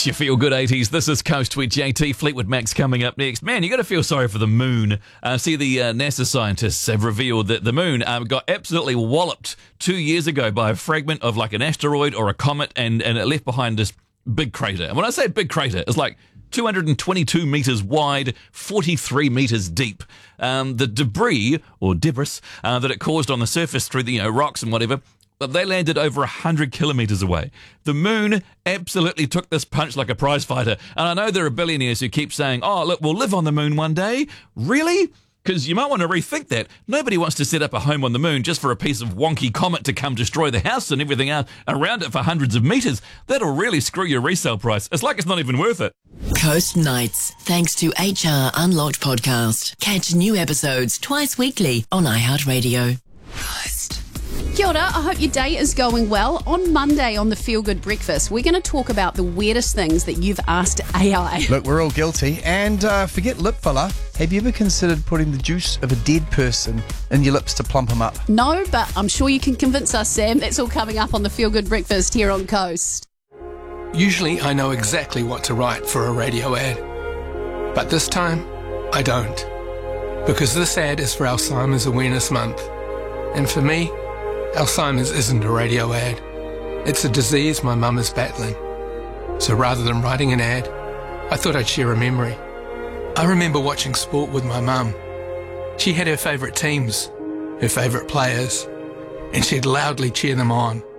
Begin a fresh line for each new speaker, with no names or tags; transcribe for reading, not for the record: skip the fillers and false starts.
It's your Feel Good 80s. This is Coast with JT. Fleetwood Mac's coming up next. Man, you got to feel sorry for the moon. The NASA scientists have revealed that the moon got absolutely walloped 2 years ago by a fragment of like an asteroid or a comet, and it left behind this big crater. And when I say big crater, it's like 222 metres wide, 43 metres deep. The debris, or debris, that it caused on the surface through the rocks and whatever, but they landed over 100 kilometres away. The moon absolutely took this punch like a prize fighter. And I know there are billionaires who keep saying, oh, look, we'll live on the moon one day. Really? Because you might want to rethink that. Nobody wants to set up a home on the moon just for a piece of wonky comet to come destroy the house and everything else around it for hundreds of metres. That'll really screw your resale price. It's like it's not even worth it.
Coast Nights, thanks to HR Unlocked podcast. Catch new episodes twice weekly on iHeartRadio. Coast.
Kia ora, I hope your day is going well. On Monday on the Feel Good Breakfast, we're going to talk about the weirdest things that you've asked AI.
Look, we're all guilty. And forget lip filler. Have you ever considered putting the juice of a dead person in your lips to plump them up?
No, but I'm sure you can convince us, Sam. That's all coming up on the Feel Good Breakfast here on Coast.
Usually I know exactly what to write for a radio ad. But this time, I don't. Because this ad is for Alzheimer's Awareness Month. And for me, Alzheimer's isn't a radio ad. It's a disease my mum is battling. So rather than writing an ad, I thought I'd share a memory. I remember watching sport with my mum. She had her favourite teams, her favourite players, and she'd loudly cheer them on.